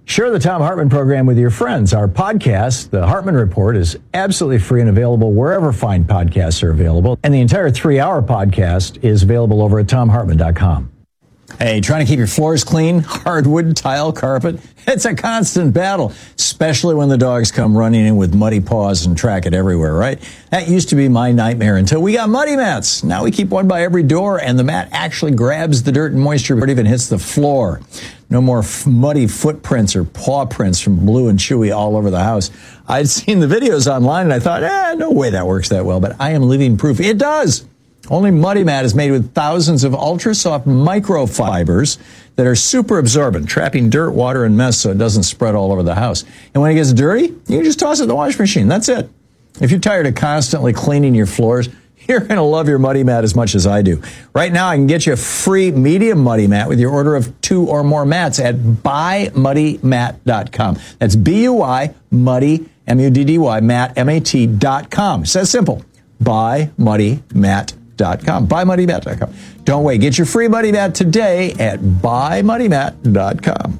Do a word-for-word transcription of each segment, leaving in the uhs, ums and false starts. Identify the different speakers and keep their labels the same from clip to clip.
Speaker 1: Share the Thom Hartmann program with your friends. Our podcast, The Hartmann Report, is absolutely free and available wherever fine podcasts are available. And the entire three-hour podcast is available over at thom hartmann dot com. Hey, trying to keep your floors clean, hardwood, tile, carpet? It's a constant battle, especially when the dogs come running in with muddy paws and track it everywhere, right? That used to be my nightmare until we got Muddy Mats. Now we keep one by every door, and the mat actually grabs the dirt and moisture before it even hits the floor. No more f- muddy footprints or paw prints from Blue and Chewy all over the house. I'd seen the videos online, and I thought, eh, no way that works that well, but I am living proof. It does. Only Muddy Mat is made with thousands of ultra-soft microfibers that are super absorbent, trapping dirt, water, and mess so it doesn't spread all over the house. And when it gets dirty, you can just toss it in the washing machine. That's it. If you're tired of constantly cleaning your floors, you're going to love your Muddy Mat as much as I do. Right now, I can get you a free medium Muddy Mat with your order of two or more mats at buy muddy mat dot com. That's B U I, Muddy, M U D D Y, mat, M A T dot com. It's that simple. buy muddy mat dot com. buy muddy mat dot com. Don't wait. Get your free Muddy Mat today at buy muddy mat dot com.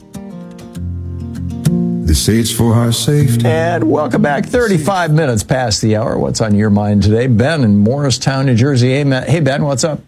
Speaker 2: They say it's for our safety.
Speaker 1: And welcome back. thirty-five minutes past the hour. What's on your mind today? Ben in Morristown, New Jersey. Hey, Ben, what's up?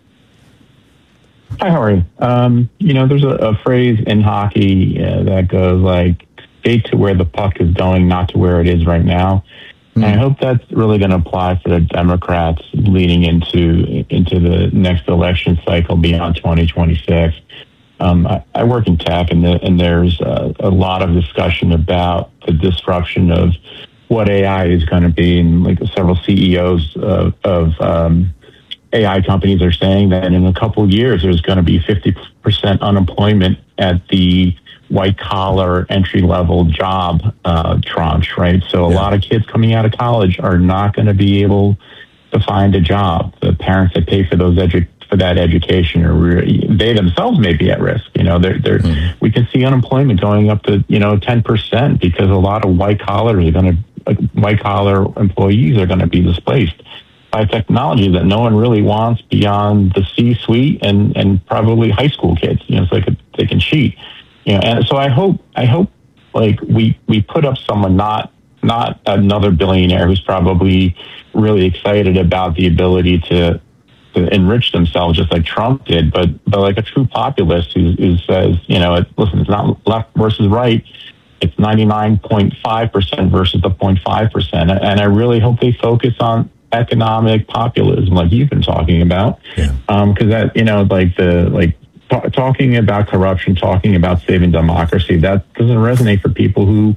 Speaker 3: Hi, how are you? Um, you know, there's a, a phrase in hockey uh, that goes like, skate to where the puck is going, not to where it is right now. Mm-hmm. And I hope that's really going to apply for the Democrats leading into into the next election cycle beyond twenty twenty-six. Um, I, I work in tech, and, the, and there's uh, a lot of discussion about the disruption of what A I is going to be. And like several C E Os of, of um, A I companies are saying that in a couple of years, there's going to be fifty percent unemployment at the white collar entry level job uh, tranche, right? So a
Speaker 1: yeah.
Speaker 3: lot of kids coming out of college are not going to be able to find a job. The parents that pay for those edu- for that education, or re- they themselves may be at risk. You know, they're, they're, mm-hmm. we can see unemployment going up to, you know, ten percent because a lot of white collars are going to, like, white collar employees are going to be displaced by technology that no one really wants beyond the C-suite and, and probably high school kids, you know, so they, could, they can cheat. You know, and so I hope, I hope, like we, we put up someone, not not another billionaire who's probably really excited about the ability to, to enrich themselves, just like Trump did, but but like a true populist who, who says, you know, it, listen, it's not left versus right, it's ninety-nine point five percent versus the zero point five percent, and I really hope they focus on economic populism, like you've been talking about, because yeah. um, that, you know, like the like. Talking about corruption, talking about saving democracy, that doesn't resonate for people who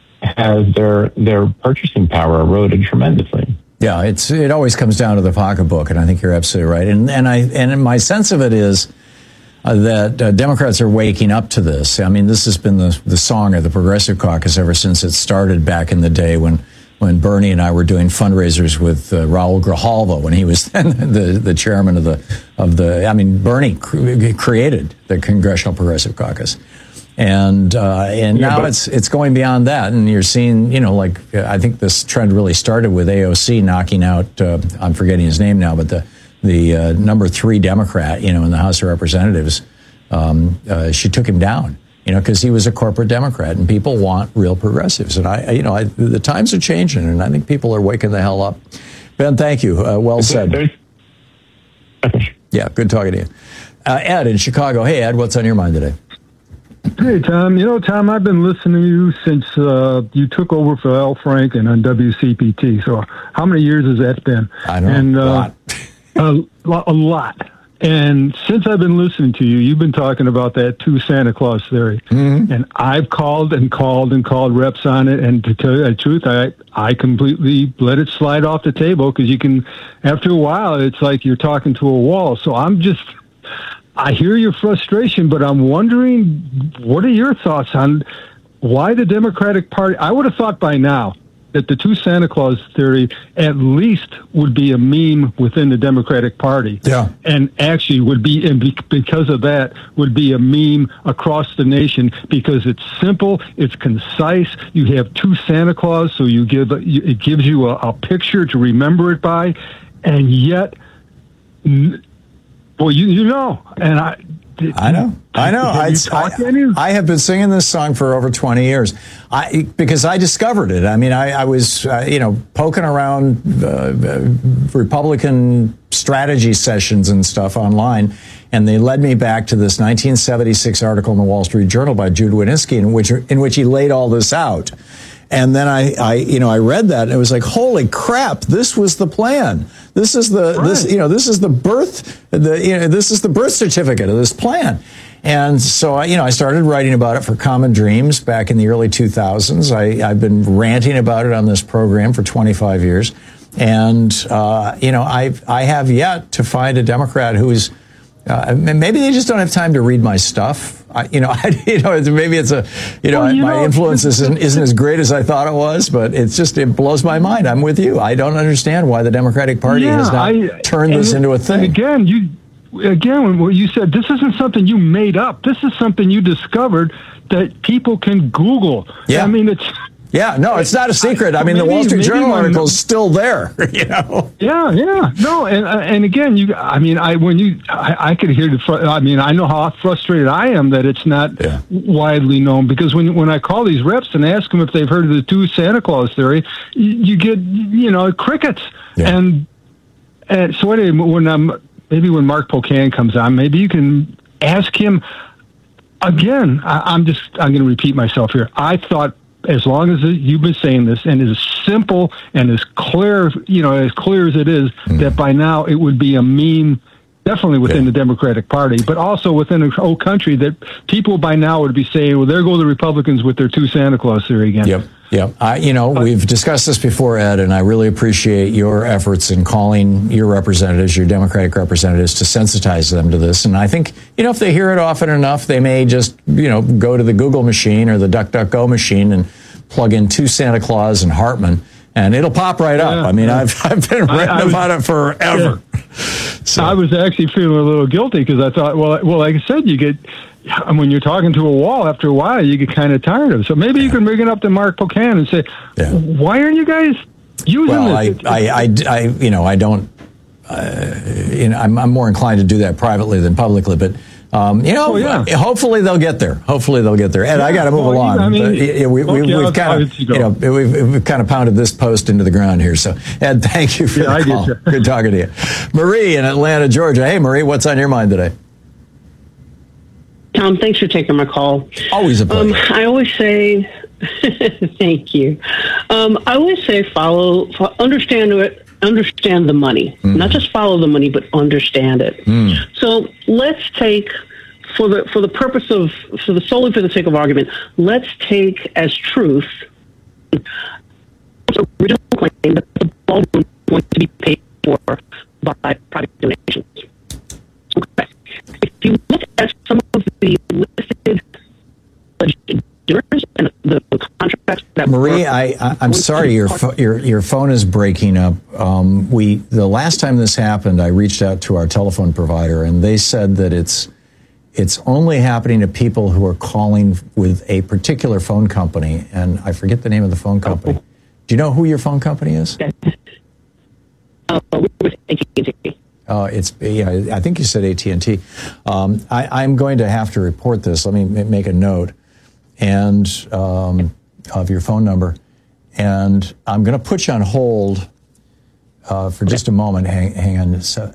Speaker 3: have their their purchasing power eroded tremendously.
Speaker 1: Yeah, it's it always comes down to the pocketbook, and I think you're absolutely right. And and I and my sense of it is uh, that uh, Democrats are waking up to this. I mean, this has been the the song of the Progressive Caucus ever since it started back in the day when. when Bernie and I were doing fundraisers with uh, Raul Grijalva when he was then the, the chairman of the, of the, I mean, Bernie cre- created the Congressional Progressive Caucus. And uh, and yeah, now but- it's it's going beyond that. And you're seeing, you know, like, I think this trend really started with A O C knocking out, uh, I'm forgetting his name now, but the, the uh, number three Democrat, you know, in the House of Representatives, um, uh, she took him down. You know, because he was a corporate Democrat, and people want real progressives. And I, you know, I, the times are changing, and I think people are waking the hell up. Ben, thank you. Uh, well said. Yeah, good talking to you. Uh, Ed in Chicago. Hey, Ed, what's on your mind today?
Speaker 4: Hey, Tom. You know, Tom, I've been listening to you since uh, you took over for Al Franken on W C P T. So how many years has that been?
Speaker 1: I know,
Speaker 4: and,
Speaker 1: uh,
Speaker 4: a lot. a, a lot. And since I've been listening to you, you've been talking about that two Santa Claus theory. Mm-hmm. And I've called and called and called reps on it. And to tell you the truth, I, I completely let it slide off the table because you can, after a while, it's like you're talking to a wall. So I'm just, I hear your frustration, but I'm wondering, what are your thoughts on why the Democratic Party? I would have thought by now that the two Santa Claus theory at least would be a meme within the Democratic Party.
Speaker 1: Yeah.
Speaker 4: And actually would be, and because of that, would be a meme across the nation because it's simple, it's concise. You have two Santa Claus, so you give it gives you a, a picture to remember it by, and yet, well, you you know, and I
Speaker 1: I know. I know. I, I, I have been singing this song for over twenty years I, because I discovered it. I mean, I, I was, uh, you know, poking around uh, Republican strategy sessions and stuff online, and they led me back to this nineteen seventy-six article in the Wall Street Journal by Jude Wanniski in which, in which he laid all this out. And then I, I, you know, I read that and it was like, holy crap, this was the plan. This is the, right. this, you know, this is the birth, the, you know, this is the birth certificate of this plan. And so, I, you know, I started writing about it for Common Dreams back in the early two thousands. I, I've been ranting about it on this program for twenty-five years. And, uh, you know, I, I have yet to find a Democrat who's, Uh, maybe they just don't have time to read my stuff. I, you know, I, you know, it's, maybe it's a, you know, well, you my know, influence isn't, isn't as great as I thought it was, but it's just, it blows my mind. I'm with you. I don't understand why the Democratic Party yeah, has not I, turned this into a thing.
Speaker 4: And again, you, again, what you said, this isn't something you made up. This is something you discovered that people can Google.
Speaker 1: Yeah.
Speaker 4: I mean, it's.
Speaker 1: Yeah, no, it's not a secret. I, I mean, maybe, the Wall Street Journal article is still there. You know.
Speaker 4: Yeah, yeah, no, and and again, you. I mean, I when you, I, I could hear the. I mean, I know how frustrated I am that it's not yeah. widely known because when when I call these reps and ask them if they've heard of the two Santa Claus theory, you, you get you know crickets. Yeah. And and so anyway, when I'm maybe when Mark Pocan comes on, maybe you can ask him again. I, I'm just I'm going to repeat myself here. I thought. As long as you've been saying this and as simple and as clear, you know, as clear as it is, mm. that by now it would be a meme, definitely within yeah. the Democratic Party, but also within the whole country that people by now would be saying, well, there go the Republicans with their two Santa Claus theory again.
Speaker 1: Yep. Yep. I, you know, we've discussed this before, Ed, and I really appreciate your efforts in calling your representatives, your Democratic representatives, to sensitize them to this. And I think, you know, if they hear it often enough, they may just, you know, go to the Google machine or the DuckDuckGo machine and plug in two Santa Claus and Hartman, and it'll pop right up. Yeah, I mean, yeah. I've I've been reading I, I was, about it forever. Yeah. So. I
Speaker 4: was actually feeling a little guilty because I thought, well, well, like I said, you get. When you're talking to a wall, after a while, you get kind of tired of it. So maybe yeah. you can bring it up to Mark Pocan and say, yeah. "Why aren't you guys using
Speaker 1: well,
Speaker 4: this?"
Speaker 1: Well, I, I, I, I, you know, I don't. Uh, you know, I'm, I'm more inclined to do that privately than publicly, but. Um, you know, oh, yeah. hopefully they'll get there. Hopefully they'll get there. Ed, yeah, I got to move well, along. I mean, uh, we, we, okay, we've kind of, you know, we've, we've kind of pounded this post into the ground here. So, Ed, thank you for yeah, the call. Good talking to you. Marie in Atlanta, Georgia. Hey, Marie, what's on your mind today?
Speaker 5: Tom, thanks for taking my call.
Speaker 1: Always a pleasure.
Speaker 5: Um, I always say, thank you. Um, I always say follow, understand it. Understand the money, mm. not just follow the money, but understand it. Mm. So let's take, for the for the purpose of, for the solely for the sake of argument, let's take as truth the original claim that the ballroom is going to be paid for by private donations. Okay. If you look at some of the listed legislation, and the contracts that
Speaker 1: Marie, I, I, I'm sorry, your fo- your your phone is breaking up. Um, we the last time this happened, I reached out to our telephone provider, and they said that it's it's only happening to people who are calling with a particular phone company, and I forget the name of the phone company. Oh. Do you know who your phone company is?
Speaker 5: Uh, with A T and T.
Speaker 1: Uh, it's yeah, I think you said A T and T. Um, I, I'm going to have to report this. Let me make a note. And um, of your phone number, and I'm going to put you on hold uh, for just a moment. Hang, hang on, se-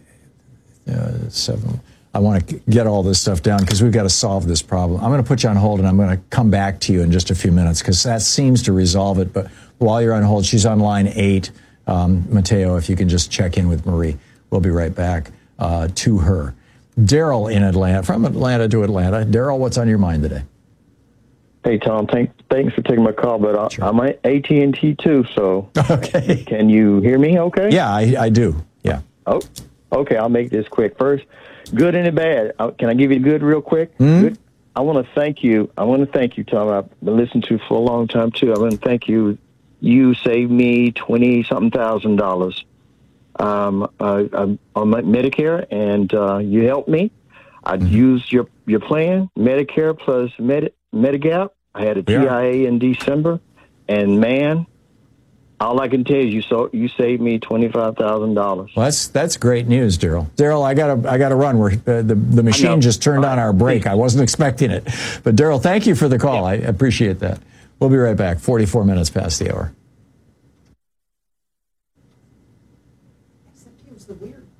Speaker 1: uh, seven. I want to get all this stuff down because we've got to solve this problem. I'm going to put you on hold, and I'm going to come back to you in just a few minutes because that seems to resolve it. But while you're on hold, she's on line eight. Um, Mateo, if you can just check in with Marie, we'll be right back uh, to her. Daryl in Atlanta, from Atlanta to Atlanta. Daryl, what's on your mind today?
Speaker 6: Hey, Tom, thank, thanks for taking my call, but I, sure. I'm at A T and T too, so
Speaker 1: okay.
Speaker 6: Can you hear me okay?
Speaker 1: Yeah, I, I do, yeah.
Speaker 6: Oh, okay, I'll make this quick. First, good and bad. Can I give you the good real quick?
Speaker 1: Mm-hmm.
Speaker 6: Good. I want to thank you. I want to thank you, Tom. I've been listening to you for a long time, too. I want to thank you. You saved me twenty-something thousand dollars um, uh, on my Medicare, and uh, you helped me. I mm-hmm. used your, your plan, Medicare plus Medi- Medigap. I had a T I A yeah. in December, and man, all I can tell you, you so you saved me twenty-five thousand dollars.
Speaker 1: Well, that's that's great news, Daryl. Daryl, I gotta I gotta run. We're uh, the the machine just turned on our break. I wasn't expecting it, but Daryl, thank you for the call. Yeah. I appreciate that. We'll be right back. forty-four minutes past the hour.
Speaker 7: Except he was the weird